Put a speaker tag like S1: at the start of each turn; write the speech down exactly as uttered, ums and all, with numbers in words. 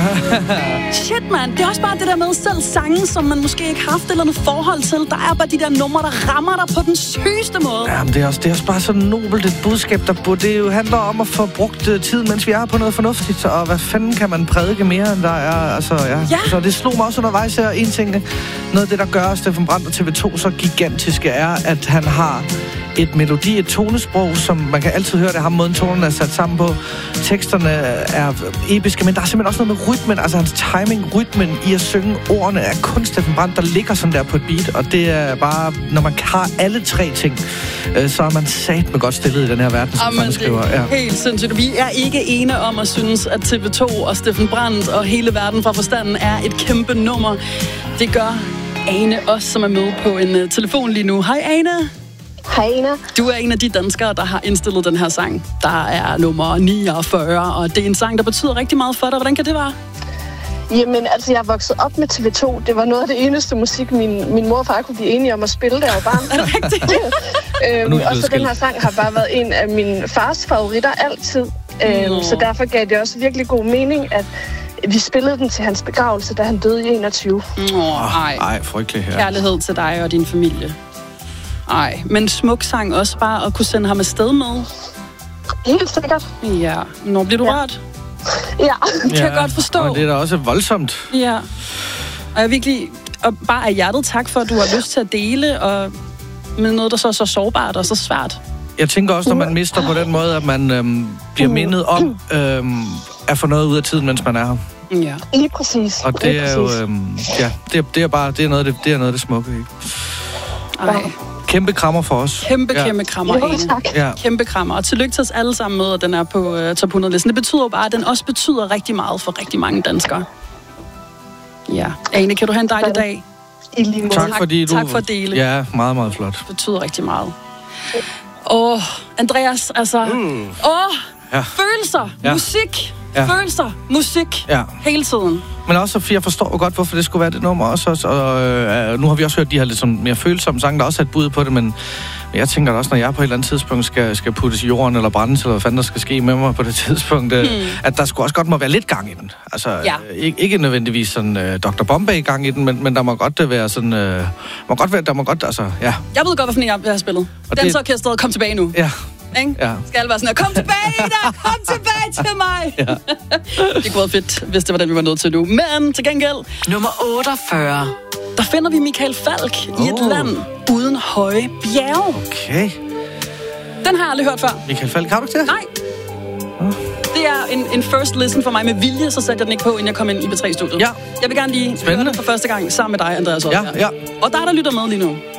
S1: Shit, mand. Det er også bare det der med selv sange, som man måske ikke har haft eller noget forhold til. Der er bare de der numre, der rammer dig på den sygeste måde.
S2: Jamen, det er også, det er også bare så nobelt et budskab, der burde. Det jo handler om at få brugt uh, tid, mens vi er på noget fornuftigt. Og hvad fanden kan man prædike mere, end der er? Altså, ja.
S1: Ja.
S2: Så det slog mig også undervejs her. En ting, noget af det, der gør Steffen Brandt og T V to så gigantiske, er, at han har et melodi, et tonesprog, som man kan altid høre det, ham måden tonen er sat sammen på. Teksterne er episke, men der er simpelthen også noget med rytmen, altså hans timing, rytmen i at synge ordene er kun Steffen Brandt, der ligger sådan der på et beat, og det er bare, når man har alle tre ting, øh, så er man satme godt stillet i den her verden, som man skriver. Ja.
S1: Helt sindssygt. Vi er ikke ene om at synes, at T V to og Steffen Brandt og hele verden fra forstanden er et kæmpe nummer. Det gør Ane også, som er med på en uh, telefon lige nu. Hej Ane.
S3: Hej Ina.
S1: Du er en af de danskere, der har indstillet den her sang. Der er nummer niogfyrre, og det er en sang, der betyder rigtig meget for dig. Hvordan kan det være?
S3: Jamen, altså, jeg er vokset op med T V to. Det var noget af det eneste musik, min, min mor og far kunne blive enige om at spille, da jeg var barn.
S1: Er det rigtigt?
S3: øhm, og så den her sang har bare været en af min fars favoritter altid. Øhm, så derfor gav det også virkelig god mening, at vi spillede den til hans begravelse, da han døde i enogtyve.
S1: Nå, ej.
S2: Ej, frygtelig her.
S1: Kærlighed til dig og din familie. Ej, men smuk sang også bare at kunne sende ham afsted med.
S3: Helt sikkert.
S1: Ja, når bliver du
S3: Ja.
S1: rørt?
S3: Ja.
S1: Det kan jeg godt forstå.
S2: Og det er da også voldsomt.
S1: Ja. Og jeg virkelig, og bare af hjertet tak for, at du har lyst til at dele, og med noget, der så er så sårbart og så svært.
S2: Jeg tænker også, når man mister på den måde, at man øhm, bliver mindet om øhm, at få noget ud af tiden, mens man er her.
S1: Ja.
S3: Lige præcis.
S2: Og det er jo, øhm, ja, det, det er bare, det er noget af det, det, er noget af det smukke, ikke?
S1: Ej.
S2: Kæmpe krammer for os.
S1: Kæmpe,
S2: ja.
S1: kæmpe krammer,
S3: Jo,
S1: Ane.
S3: tak.
S2: Ja.
S1: Kæmpe krammer. Og tillykke til os alle sammen med, at den er på uh, top hundrede-listen. Det betyder jo bare, at den også betyder rigtig meget for rigtig mange danskere. Ja. Ane, kan du have en dejlig dag?
S3: I lige måde.
S2: Tak, fordi du...
S1: tak for at dele.
S2: Ja, meget, meget flot.
S1: Det betyder rigtig meget. Åh, Andreas, altså... Åh,
S2: Mm. Ja.
S1: følelser,
S2: Ja.
S1: musik,
S2: Ja.
S1: følelser, musik,
S2: Ja.
S1: hele tiden.
S2: Men også, Sofie, jeg forstår jo godt, hvorfor det skulle være det nummer også. også og øh, nu har vi også hørt de her lidt sådan mere følsomme sange, der også er et bud på det, men jeg tænker også, når jeg på et eller andet tidspunkt skal, skal puttes i jorden eller brændes, eller hvad fanden der skal ske med mig på det tidspunkt, øh, hmm. at der skulle også godt må være lidt gang i den. Altså,
S1: Ja.
S2: øh, ikke, ikke nødvendigvis sådan øh, doktor Bombay gang i den, men, men der må godt øh, være sådan... Øh, må godt være, der må godt, altså, ja.
S1: Jeg ved godt, hvilken jeg har spillet.
S2: Og
S1: Dansorkestret, kom tilbage nu.
S2: Ja.
S1: Ikke?
S2: Ja.
S1: Skal alle være sådan her, kom tilbage, Ida! Kom tilbage til mig! Ja. Det kunne være fedt, hvis det var den, vi var nødt til nu. Men til gengæld...
S4: Nummer otteogfyrre.
S1: Der finder vi Michael Falch oh. i et
S2: Oh.
S1: land uden høje bjerge.
S2: Okay.
S1: Den har jeg aldrig hørt før.
S2: Michael Falch, har du ikke det?
S1: Nej. Det er en, en first listen for mig med vilje, så satte jeg den ikke på, inden jeg kom ind i B tre-studiet.
S2: Ja.
S1: Jeg vil gerne lige
S2: Spændende.
S1: høre det for første gang sammen med dig, Andreas.
S2: Ja,
S1: Også,
S2: ja.
S1: Og dig, der lytter med lige nu.